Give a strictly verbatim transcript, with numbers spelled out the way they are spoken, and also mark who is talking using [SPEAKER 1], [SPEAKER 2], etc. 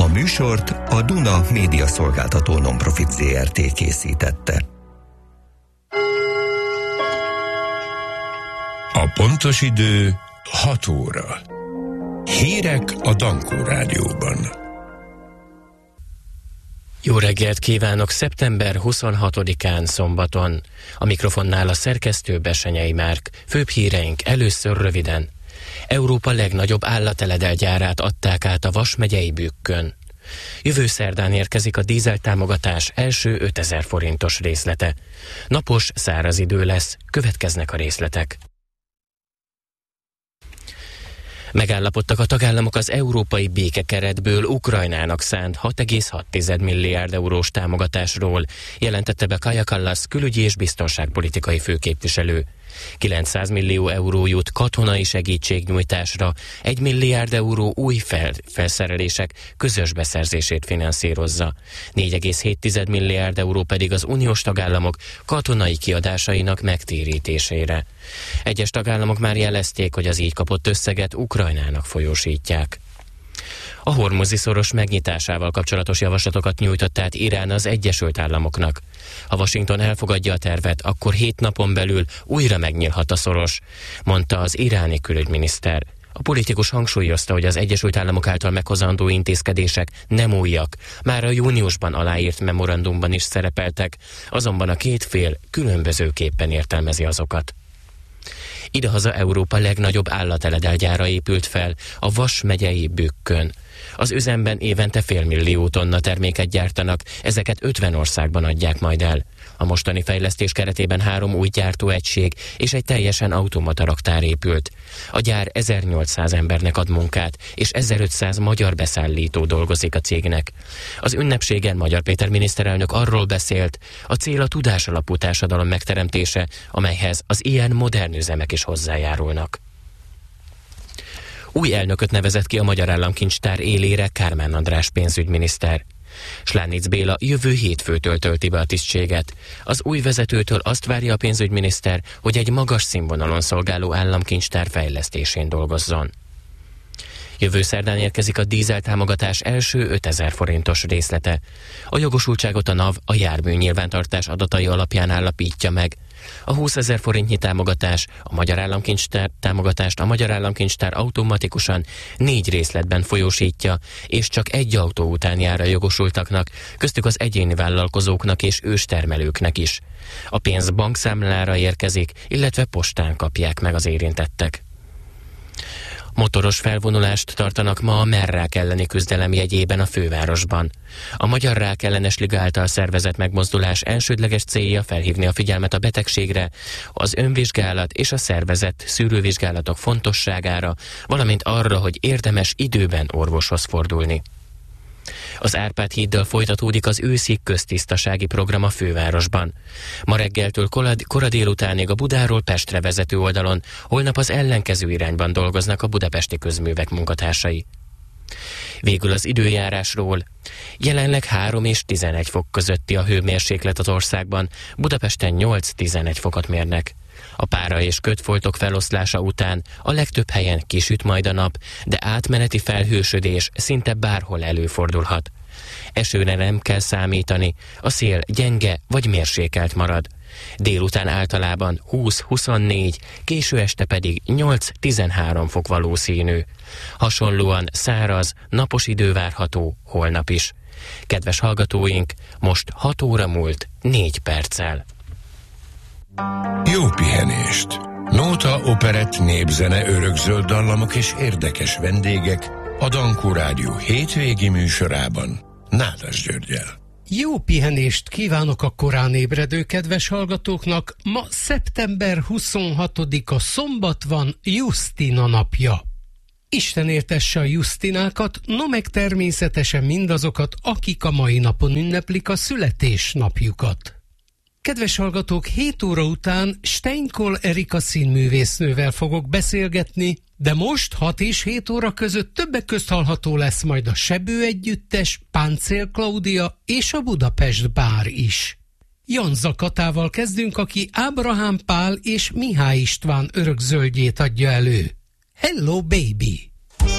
[SPEAKER 1] műsort a Duna Média Szolgáltató Nonprofit zé er té készítette.
[SPEAKER 2] A pontos idő hat óra. Hírek a Dankó Rádióban.
[SPEAKER 3] Jó reggelt kívánok szeptember huszonhatodikán szombaton. A mikrofonnál a szerkesztő Bessenyei Márk. Főbb híreink először röviden. Európa legnagyobb állateledelgyárát adták át a Vas megyei Bükkön. Jövő szerdán érkezik a dízeltámogatás első ötezer forintos részlete. Napos, száraz idő lesz, következnek a részletek. Megállapodtak a tagállamok az európai békekeretből Ukrajnának szánt hat egész hat milliárd eurós támogatásról, jelentette be Kaja Kallas külügyi és biztonságpolitikai főképviselő. kilencszáz millió euró jut katonai segítségnyújtásra, egy milliárd euró új fel, felszerelések közös beszerzését finanszírozza. négy egész hét milliárd euró pedig az uniós tagállamok katonai kiadásainak megtérítésére. Egyes tagállamok már jelezték, hogy az így kapott összeget Ukrajnának folyósítják. A Hormuzi szoros megnyitásával kapcsolatos javaslatokat nyújtott át Irán az Egyesült Államoknak. Ha Washington elfogadja a tervet, akkor hét napon belül újra megnyílhat a szoros, mondta az iráni külügyminiszter. A politikus hangsúlyozta, hogy az Egyesült Államok által meghozandó intézkedések nem újak, már a júniusban aláírt memorandumban is szerepeltek, azonban a két fél különbözőképpen értelmezi azokat. Idehaza Európa legnagyobb állateledelgyára épült fel, a Vas megyei Bükkön. Az üzemben évente félmillió tonna terméket gyártanak, ezeket ötven országban adják majd el. A mostani fejlesztés keretében három új gyártóegység és egy teljesen automata raktár épült. A gyár ezernyolcszáz embernek ad munkát, és ezerötszáz magyar beszállító dolgozik a cégnek. Az ünnepségen Magyar Péter miniszterelnök arról beszélt, a cél a tudásalapú társadalom megteremtése, amelyhez az ilyen modern üzemek is hozzájárulnak. Új elnököt nevezett ki a Magyar Államkincstár élére Kármán András pénzügyminiszter. Slánitz Béla jövő hétfőtől tölti be a tisztséget. Az új vezetőtől azt várja a pénzügyminiszter, hogy egy magas színvonalon szolgáló államkincstár fejlesztésén dolgozzon. Jövő szerdán érkezik a dízeltámogatás első ötezer forintos részlete. A jogosultságot a NAV a jármű nyilvántartás adatai alapján állapítja meg. A húszezer forintnyi támogatás, a Magyar Államkincstár támogatást a Magyar Államkincstár automatikusan négy részletben folyósítja, és csak egy autó után jár a jogosultaknak, köztük az egyéni vállalkozóknak és őstermelőknek is. A pénz bankszámlára érkezik, illetve postán kapják meg az érintettek. Motoros felvonulást tartanak ma a merrák elleni küzdelem jegyében a fővárosban. A Magyar Rákellenes Liga által szervezett megmozdulás elsődleges célja felhívni a figyelmet a betegségre, az önvizsgálat és a szervezett szűrővizsgálatok fontosságára, valamint arra, hogy érdemes időben orvoshoz fordulni. Az Árpád-híddal folytatódik az őszi köztisztasági program a fővárosban. Ma reggeltől kora délutánig a Budáról Pestre vezető oldalon, holnap az ellenkező irányban dolgoznak a budapesti közművek munkatársai. Végül az időjárásról. Jelenleg három és tizenegy fok közötti a hőmérséklet az országban, Budapesten nyolc-tizenegy fokot mérnek. A pára és kötfoltok feloszlása után a legtöbb helyen kisüt majd a nap, de átmeneti felhősödés szinte bárhol előfordulhat. Esőre nem kell számítani, a szél gyenge vagy mérsékelt marad. Délután általában húsz-huszonnégy, késő este pedig nyolc-tizenhárom fok valószínű. Hasonlóan száraz, napos idő várható holnap is. Kedves hallgatóink, most hat óra múlt négy perccel.
[SPEAKER 2] Jó pihenést! Nóta, operett, népzene, örökzöld dallamok és érdekes vendégek a Dankó Rádió hétvégi műsorában Nádas Györggyel.
[SPEAKER 4] Jó pihenést kívánok a korán ébredő kedves hallgatóknak! Ma szeptember huszonhatodika szombat van, Justina napja. Isten éltesse a Justinákat, no meg természetesen mindazokat, akik a mai napon ünneplik a születésnapjukat. Kedves hallgatók, hét óra után Steinkol Erika színművésznővel fogok beszélgetni, de most hat és hét óra között többek közt hallható lesz majd a Sebő együttes, Páncél Klaudia és a Budapest Bár is. Janza Katával kezdünk, aki Ábrahám Pál és Mihály István örökzöldjét adja elő. Hello baby!